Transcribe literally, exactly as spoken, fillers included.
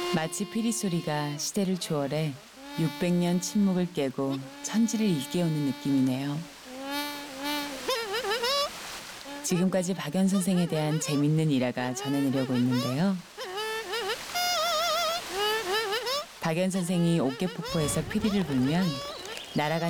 마치 피리 소리가 시대를 초월해 육백 년 침묵을 깨고 천지를 일깨우는 느낌이네요. 지금까지 박연 선생에 대한 재밌는 일화가 전해내려고 있는데요. 박연 선생이 옥계폭포에서 피리를 불면 날아간